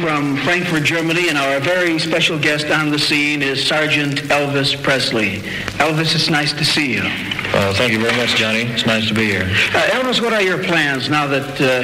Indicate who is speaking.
Speaker 1: from Frankfurt, Germany, and our very special guest on the scene is Sergeant Elvis Presley. Elvis, it's nice to see you.
Speaker 2: Well, thank you very much, Johnny. It's nice to be here.
Speaker 1: Elvis, what are your plans now that